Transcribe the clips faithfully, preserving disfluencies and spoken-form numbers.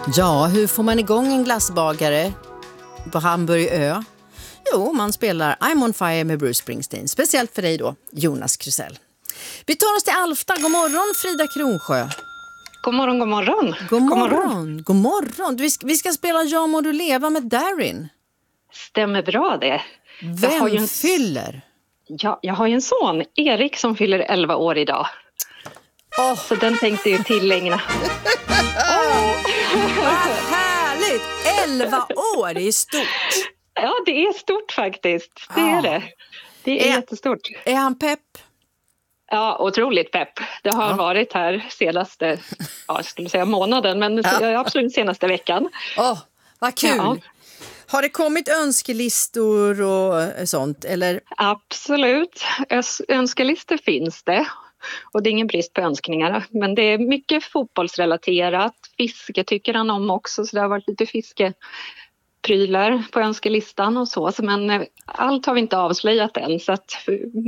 Ja, hur får man igång en glassbagare på Hamburgö? Jo, man spelar I'm on fire med Bruce Springsteen. Speciellt för dig då, Jonas Krusell. Vi tar oss till Alfta. God morgon, Frida Kronsjö. God morgon, god morgon. God morgon, god morgon. Vi ska, vi ska spela Ja må du leva med Darin. Stämmer bra det. Vem har ju en... fyller? Ja, jag har ju en son, Erik, som fyller elva år idag. Oh. Så den tänkte jag tillägna. Oh. Vad härligt! elva år, det är stort. Ja, det är stort faktiskt. Det är oh. det. Det är, är jättestort. Är han pepp? Ja, otroligt pepp. Det har ja. varit här senaste, ja, jag skulle säga månaden, men ja. absolut senaste veckan. Åh, oh, vad kul! Ja. Har det kommit önskelistor och sånt? Eller? Absolut. Önskelistor finns det. Och det är ingen brist på önskningar. Men det är mycket fotbollsrelaterat. Fiske tycker han om också. Så det har varit lite fiskeprylar på önskelistan och så. Men allt har vi inte avslöjat än. Så att, mm.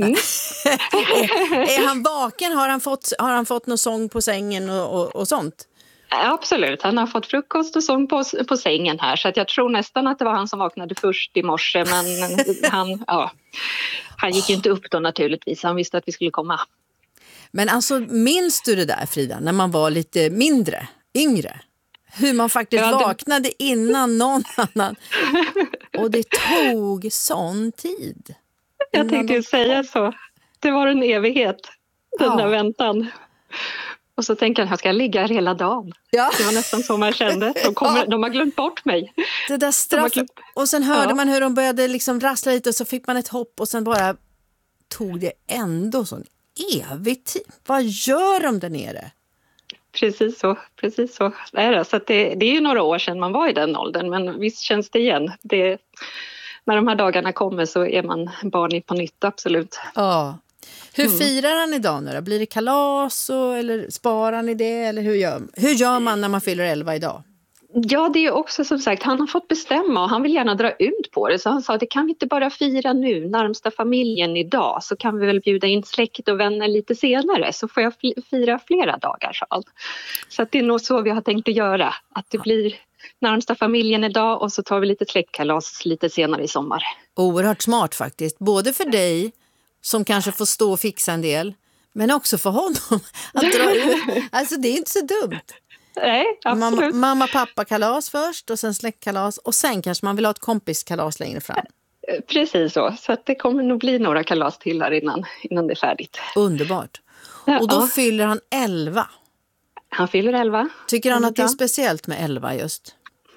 är, är han vaken? Har han fått, har han fått någon sång på sängen och, och, och sånt? Absolut, han har fått frukost och sång på, på sängen här. Så att jag tror nästan att det var han som vaknade först i morse. Men han, ja, han gick ju inte upp då naturligtvis. Han visste att vi skulle komma. Men alltså, minns du det där, Frida, när man var lite mindre, yngre? Hur man faktiskt ja, det... vaknade innan någon annan. Och det tog sån tid. Jag tänkte ju säga så. Det var en evighet, den ja. där väntan. Och så tänker jag, jag ska ligga här hela dagen. Ja. Det var nästan så man kände. De, kommer, ja. de har glömt bort mig. Det där straff... glömt... Och sen hörde ja. man hur de började liksom rassla lite och så fick man ett hopp och sen bara tog det ändå sån evigt tid. Vad gör de där nere? Precis så, precis så är det. Så att det, det är ju några år sedan man var i den åldern, men visst känns det igen. Det, när de här dagarna kommer så är man barn på nytt, absolut. Ja. Hur mm. firar han idag nu då? Blir det kalas och, eller sparar ni det? Eller hur gör, hur gör man när man fyller elva idag? Ja, det är också som sagt, han har fått bestämma och han vill gärna dra ut på det. Så han sa, det kan vi inte bara fira nu, närmsta familjen idag. Så kan vi väl bjuda in släkt och vänner lite senare. Så får jag fira flera dagar, sa han. Så att det är nog så vi har tänkt att göra. Att det blir närmsta familjen idag och så tar vi lite släktkalas lite senare i sommar. Oerhört smart faktiskt. Både för dig som kanske får stå och fixa en del. Men också för honom att dra ut. Alltså det är inte så dumt. Nej, absolut. Mamma, mamma pappa kalas först och sen släktkalas och sen kanske man vill ha ett kompiskalas längre fram. Precis så, så att det kommer nog bli några kalas till här innan, innan det är färdigt. Underbart. Och då ja. fyller han elva. Han fyller elva. Tycker han att det är speciellt med elva just?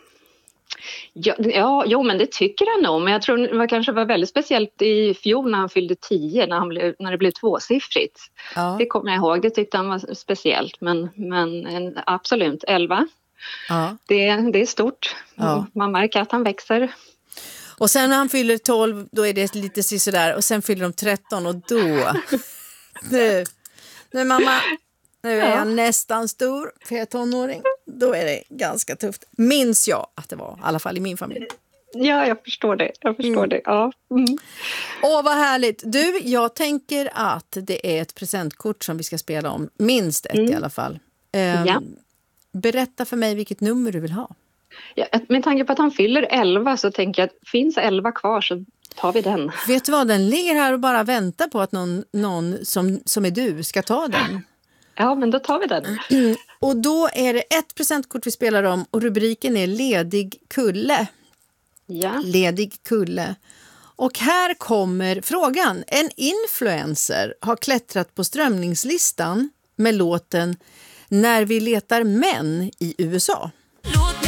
Ja, ja, jo, men det tycker han nog. Men jag tror det var, kanske var väldigt speciellt i fjol när han fyllde tio, när, han blev, när det blev tvåsiffrigt. Ja. Det kommer jag ihåg, det tyckte han var speciellt. Men, men absolut, elva. Ja. Det, det är stort. Ja. Man märker att han växer. Och sen när han fyller tolv, då är det lite sådär. Och sen fyller de tretton och då... nu, nu mamma... Nu är jag ja. nästan stor för jag är tonåring. Då är det ganska tufft. Minns jag att det var, i alla fall i min familj. Ja, jag förstår det. Jag förstår mm. det. Ja. Mm. Åh, vad härligt. Du, jag tänker att det är ett presentkort som vi ska spela om. Minst ett mm. i alla fall. Um, ja. Berätta för mig vilket nummer du vill ha. Ja, med tanke på att han fyller elva så tänker jag att finns elva kvar så tar vi den. Vet du vad, den ligger här och bara väntar på att någon, någon som, som är du ska ta den. Ja, men då tar vi den. Mm. Och då är det ett presentkort vi spelar om och rubriken är Ledig kulle. Ja. Ledig kulle. Och här kommer frågan. En influencer har klättrat på strömningslistan med låten När vi letar män i U S A.